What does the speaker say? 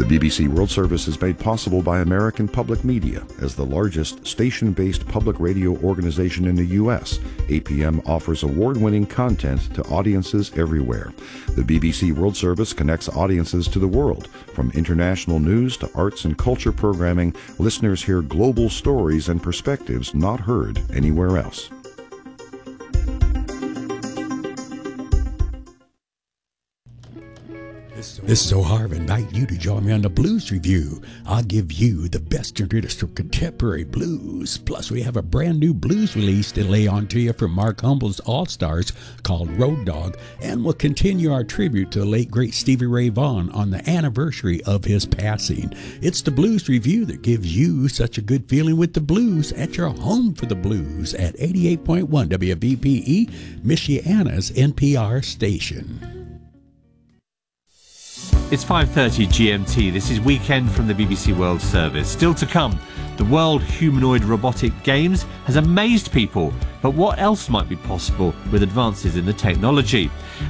The BBC World Service is made possible by American Public Media. As the largest station-based public radio organization in the U.S., APM offers award-winning content to audiences everywhere. The BBC World Service connects audiences to the world. From international news to arts and culture programming, listeners hear global stories and perspectives not heard anywhere else. This is Harv inviting you to join me on the Blues Review. I'll give you the best traditional contemporary blues. Plus, we have a brand new blues release to lay on to you from Mark Humble's All-Stars called Road Dog. And we'll continue our tribute to the late, great Stevie Ray Vaughan on the anniversary of his passing. It's the Blues Review that gives you such a good feeling with the blues at your home for the blues at 88.1 WVPE, Michiana's NPR station. It's 5:30 GMT. This is Weekend from the BBC World Service. Still to come, the World Humanoid Robotic Games has amazed people. But what else might be possible with advances in the technology?